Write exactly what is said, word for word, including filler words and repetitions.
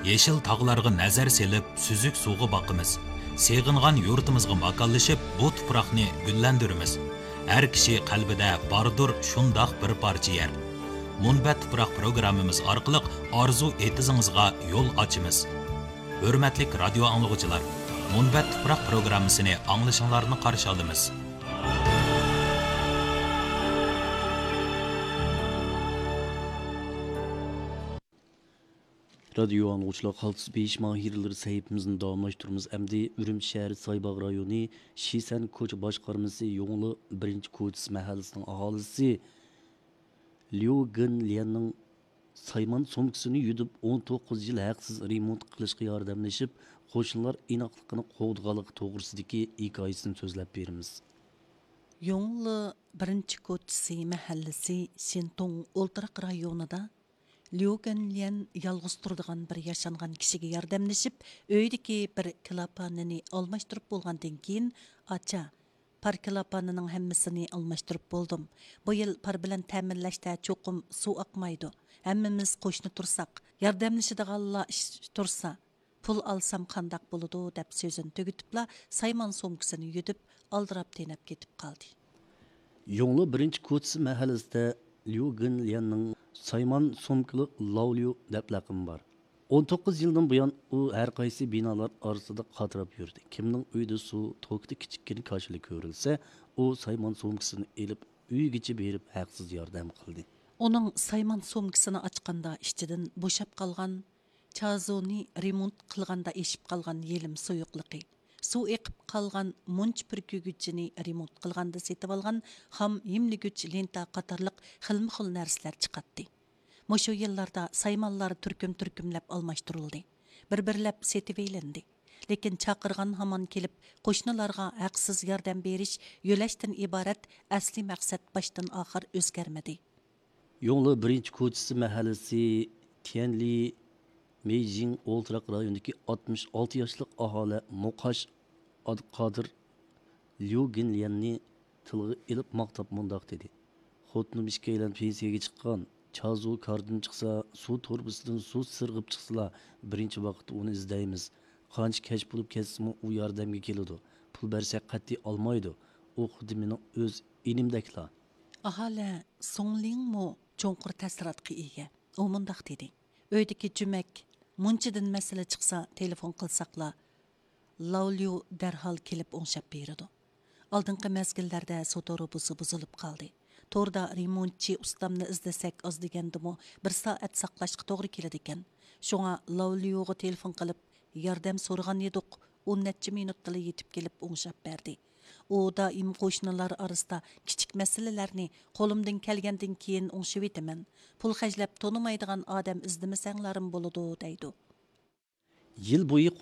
Yeşil tağlarga nazar selip, süzük suğu bakımız. Seğingan yurtimizga makanlashib, bu tuproqni gullandiramiz. Har kishi qalbida bordir shundoq bir parcha yer. Munbat tuproq programmamiz orqali orzu etizingizga yo'l ochamiz. Hurmatli radio anglag'uchilar, Munbat tuproq programmasini anglashinglarni qarshi olamiz. Radyo anlıqçılar xalqsız beş mahirleri sahibimizin davamlaştırımız əmdi Ürümçi şəhəri Saybağ rayonu Şisən koçu başqarması Yoğlu birinci koçusu məhəlləsinin ahalisi Liu Gen Lian'ın sayman somkisini yudub on to'qqiz yıl haqsız remont qilishga yordamlashib, qo'shnilar inoqliqini qo'g'dg'anligi to'g'risidagi hikoyasini so'zlab beramiz. Yoğlu birinci koçusu məhəllisi Şentong Oltıraq rayonida Liu Genlian yalğız turdigan bir yaşangan kişiga yordamlashib, öydeki bir klapanini almashtirib bo'lgandan keyin acha par klapanining hammasini almashtirib bo'ldim. Bu yil par bilan ta'minlashda cho'qim suv oqmaydi. Hammamiz qo'shni tursak, yordamlashadiganlar ish tursa, pul alsam qandaq bo'ladi deb so'zini tugitibla Saymon somkisini yudib, aldirab tenab ketib qoldi. Yo'ngli birinchi ko'chisi mahallasida Liu Genlian'ның Sayman somkili Laoliu deb laqimi bor. on to'qqiz yildan buyon u har qaysi binolar orasida qatirab yurdi. Kimning uyida suv to'kdi kichikkina kashili ko'rilsa, u Sayman somkisini elib uygacha berib haqsiz yordam qildi. Uning Sayman somkisini ochganda ichidan bo'shab qolgan chazoni remont qilganda eshib qolgan yelim suyuqligi, suv eqib qolgan munch purkugüchini remont qilganda setib olgan ham yemligüch lenta qatorliq xilma-xil narsalar chiqatdi. Mushu yillarda saymonlar turkum-turkumlab almashtirildi. Bir-birlab setib eylandi. Lekin chaqirgan hamon kelib, qo'shnilarga haqsiz yordam berish yo'lashdan iborat asli maqsad boshdan oxir o'zgarmadi. Yo'ngli birinchi ko'chisi mahallasi Tianli Meijing Oltıraq rayonidagi oltmish olti yoshlik aholi Moqash Qodir Liu Genlian'ni tilga ilib maqtab mundoq dedi. Xotinim ishga aylanib pensiyaga chiqqan, chazu kardan chiqsa, suv torbisidan suv sirg'ib chiqsalar, birinchi vaqt uni izlaymiz. Qancha kech bo'lib ketsimi, u yordamga keladi. Pul bersak qat'iy olmaydi. U xuddi mening o'z inimdaklar. Aholi Songling mo cho'nqur ta'sirotga ega. U mundoq dedi. Öydeki cümek, munchidan masala chiqsa telefon qilsaqla, Laoliu darhol kelib o'ngshab beradi. Oldingi mezgillarda suv to'rubusi buzilib qoldi. Torda remontchi ustamni izlasak oz degandimi, bir soat saqlashga to'g'ri keladi ekan. Shunga Laoliuga telefon qilib yordam so'ragan edik. o'n necha minutda yetib kelib o'ngshab berdi. U doim qo'shnilar orasida kichik masalalarni qo'limdan kelgandan keyin o'ngshib etaman. Pul xajlab tonimaydigan odam izlamasanglarim bo'ladi deydi. Yil bo'yi